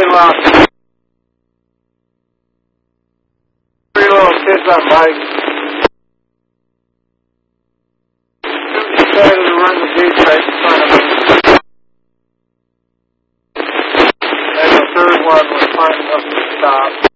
Three little kids on bikes. Decided to run the gate right in front of them. And the third one was climbing up to stop.